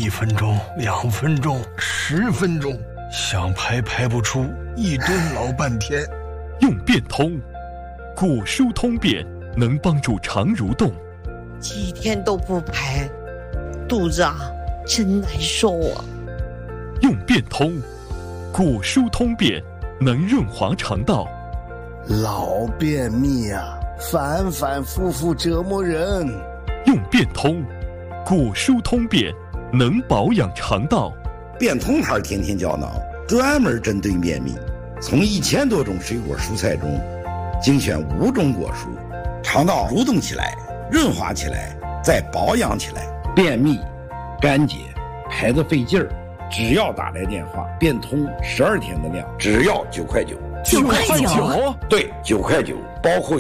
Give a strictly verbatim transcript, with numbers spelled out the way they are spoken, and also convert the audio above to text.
一分钟、两分钟、十分钟，想排排不出，一蹲老半天。 用变通，果蔬通便能帮助肠蠕动。 几天都不排，肚子啊真难受啊。 用变通，果蔬通便能润滑肠道。 老便秘啊，反反复复折磨人。 用变通，果蔬通便能保养肠道。 变通牌天天胶囊专门针对便秘，从一千多种水果蔬菜中精选五种果蔬，肠道蠕动起来，润滑起来，再保养起来。便秘、干结、排得费劲儿，只要打来电话，变通十二天的量，只要九块九。 九块九， 对，九块九，包括